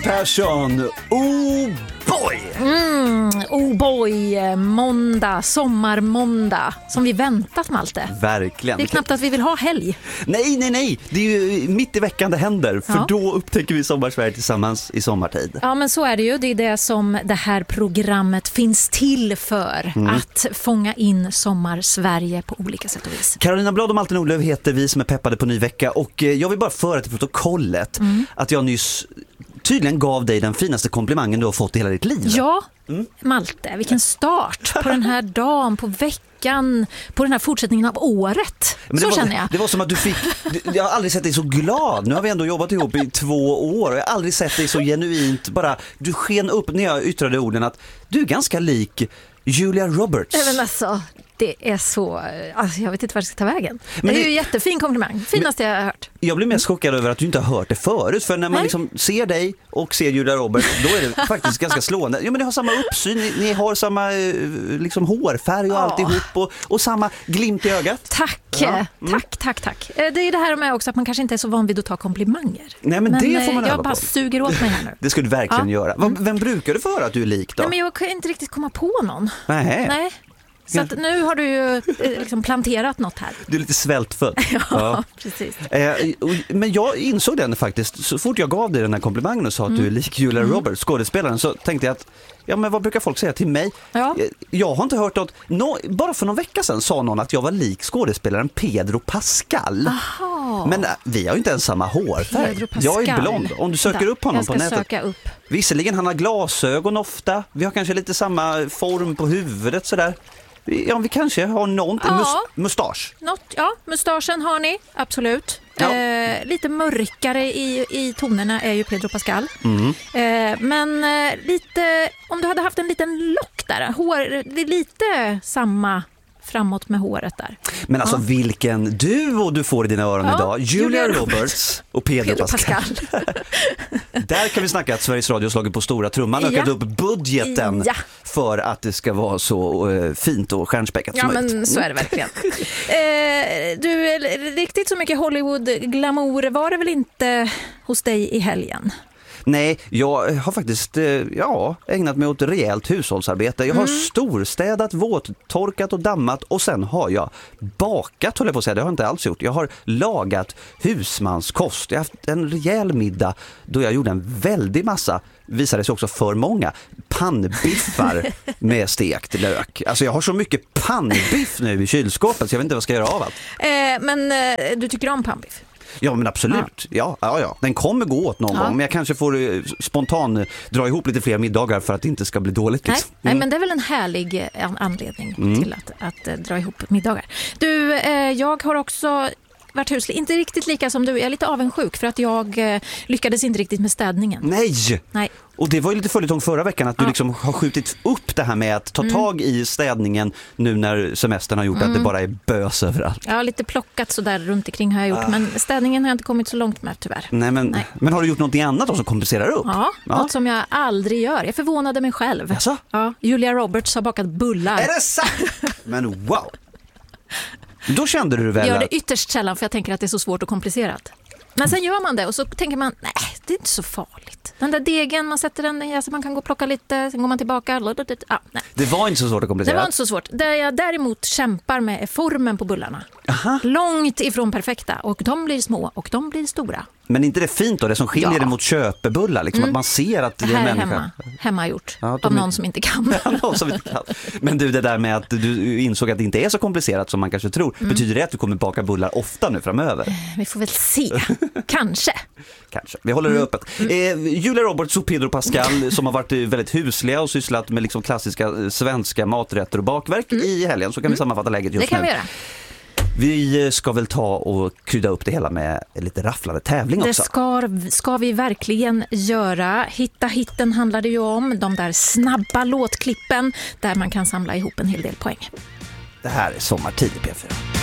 Persson, oh boy! Oh boy, måndag, sommarmåndag, som vi väntat, Malte. Verkligen. Det är knappt att vi vill ha helg. Nej. Det är ju mitt i veckan det händer. För då upptäcker vi Sommarsverige tillsammans i sommartid. Ja, men så är det ju. Det är det som det här programmet finns till för. Att fånga in Sommarsverige på olika sätt och vis. Carolina Blad och Malte Nordlöf heter vi som är peppade på ny vecka. Och jag vill bara föra till protokollet att jag nyss tydligen gav dig den finaste komplimangen du har fått i hela ditt liv. Ja, Malte, vilken start på den här dagen, på veckan, på den här fortsättningen av året. Känner jag. Det var som att du fick, jag har aldrig sett dig så glad. Nu har vi ändå jobbat ihop i 2 år och jag har aldrig sett dig så genuint. Bara, du sken upp när jag yttrade orden att du är ganska lik Julia Roberts. Men alltså, det är så... Alltså, jag vet inte vad jag ska ta vägen. Det är ju en jättefin komplimang. Finaste jag har hört. Jag blir mest chockad över att du inte har hört det förut. För när man liksom ser dig och ser Julia Roberts, då är det faktiskt ganska slående. Ja, men ni har samma uppsyn, ni har samma liksom hårfärg och alltihop och samma glimt i ögat. Tack. Tack. Det är det här med också att man kanske inte är så van vid att ta komplimanger. Nej, men det får man jag bara suger åt mig här nu. Det skulle du verkligen göra. Vem brukar du få höra att du är lik då? Nej, men jag kan inte riktigt komma på någon. Nej. Så att nu har du ju liksom planterat något här. Du är lite svältfödd. Ja, precis. Men jag insåg den faktiskt. Så fort jag gav dig den här komplimangen och sa att du är lik Julia Roberts, skådespelaren, så tänkte jag att men vad brukar folk säga till mig? Ja. Jag har inte hört något. Bara för någon vecka sedan sa någon att jag var lik skådespelaren Pedro Pascal. Aha. Men vi har ju inte ens samma hårfärg. Jag är blond. Om du söker upp honom på nätet. Söka upp. Visserligen, han har glasögon ofta. Vi har kanske lite samma form på huvudet sådär. Ja, vi kanske har någon mustasch. Mustaschen har ni, absolut. Ja. Lite mörkare i tonerna är ju Pedro Pascal. Men lite, om du hade haft en liten lock där, det är lite samma framåt med håret där. Men alltså vilken duo du får i dina öron idag. Julia Roberts och Pedro Pascal. Där kan vi snacka att Sveriges Radio slagit på stora trumman och ökat upp budgeten för att det ska vara så fint och stjärnspäckat som möjligt. Ja, men så är det verkligen. Du, riktigt så mycket Hollywood-glamour var det väl inte hos dig i helgen? Nej, jag har faktiskt ägnat mig åt rejält hushållsarbete. Jag har storstädat, våttorkat och dammat och sen har jag bakat, håller jag på att säga. Det har jag inte alls gjort. Jag har lagat husmanskost. Jag har haft en rejäl middag då jag gjorde en väldig massa, visade sig också för många, pannbiffar med stekt lök. Alltså jag har så mycket pannbiff nu i kylskåpet så jag vet inte vad jag ska göra av allt. Men du tycker om pannbiff? Ja, men absolut. Ja. Den kommer gå åt någon gång, men jag kanske får spontan dra ihop lite fler middagar för att det inte ska bli dåligt. Liksom. Nej, men det är väl en härlig anledning till att dra ihop middagar. Du, jag har också varit huslig. Inte riktigt lika som du. Jag är lite avundsjuk för att jag lyckades inte riktigt med städningen. Nej. Och det var ju lite följetong förra veckan att du liksom har skjutit upp det här med att ta tag i städningen nu när semestern har gjort att det bara är bös överallt. Ja, lite plockat så där runt omkring har jag gjort. Men städningen har jag inte kommit så långt med tyvärr. Nej. Men har du gjort något annat då som kompenserar upp? Ja, något som jag aldrig gör. Jag förvånade mig själv. Jaså? Ja, Julia Roberts har bakat bullar. Är det sant? Men wow! Då kände du väl... Jag gör det ytterst sällan för jag tänker att det är så svårt och komplicerat. Men sen gör man det och så tänker man, nej, det är inte så farligt. Den där degen, man sätter den i, alltså man kan gå och plocka lite, sen går man tillbaka. Nej. Det var inte så svårt att komplicera. Det var inte så svårt. Det jag däremot kämpar med är formen på bullarna. Aha. Långt ifrån perfekta. Och de blir små och de blir stora. Men inte det fint då? Det som skiljer det mot köpebullar. Liksom, att man ser att det är en människa. Hemma gjort. Ja, av någon som inte kan. Någon som inte kan. Men du, det där med att du insåg att det inte är så komplicerat som man kanske tror. Betyder det att du kommer baka bullar ofta nu framöver? Vi får väl se. Kanske. Vi håller det öppet. Julia Roberts och Pedro Pascal som har varit väldigt husliga och sysslat med liksom klassiska svenska maträtter och bakverk i helgen. Så kan vi sammanfatta läget just nu. Det kan vi göra. Vi ska väl ta och krydda upp det hela med lite rafflande tävling också. Det ska vi verkligen göra. Hitta hitten handlar det ju om. De där snabba låtklippen där man kan samla ihop en hel del poäng. Det här är Sommartid i P4.